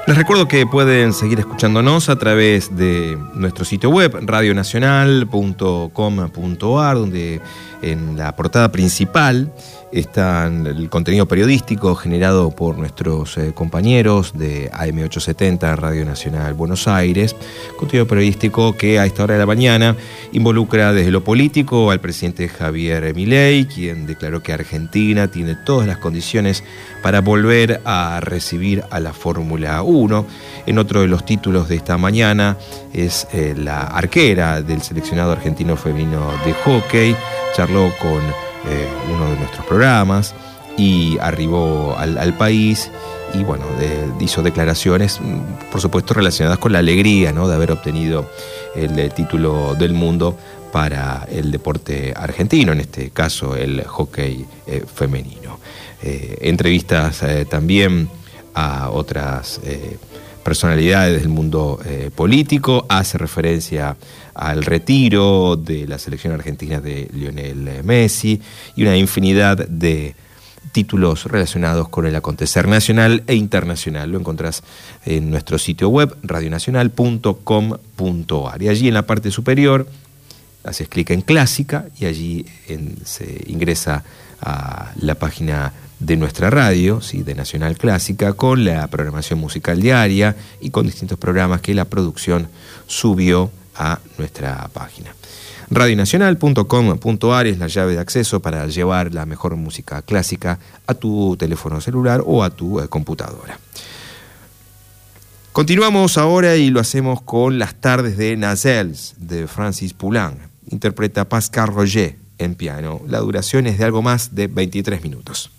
Les recuerdo que pueden seguir escuchándonos a través de nuestro sitio web radionacional.com.ar, donde en la portada principal está el contenido periodístico generado por nuestros compañeros de AM870 Radio Nacional Buenos Aires, contenido periodístico que a esta hora de la mañana involucra desde lo político al presidente Javier Milei, quien declaró que Argentina tiene todas las condiciones para volver a recibir a la Fórmula 1. En otro de los títulos de esta mañana es la arquera del seleccionado argentino femenino de hockey, charló con uno de nuestros programas y arribó al país y bueno, hizo declaraciones, por supuesto, relacionadas con la alegría, ¿no?, de haber obtenido el título del mundo para el deporte argentino, en este caso el hockey femenino. Entrevistas también a otras personalidades del mundo político, hace referencia al retiro de la selección argentina de Lionel Messi y una infinidad de títulos relacionados con el acontecer nacional e internacional. Lo encontrás en nuestro sitio web radionacional.com.ar y allí en la parte superior haces clic en Clásica y allí se ingresa a la página de nuestra radio, ¿sí?, de Nacional Clásica, con la programación musical diaria y con distintos programas que la producción subió a nuestra página. Radionacional.com.ar es la llave de acceso para llevar la mejor música clásica a tu teléfono celular o a tu computadora. Continuamos ahora y lo hacemos con Las tardes de Nazels de Francis Poulenc. Interpreta Pascal Roger en piano. La duración es de algo más de 23 minutos.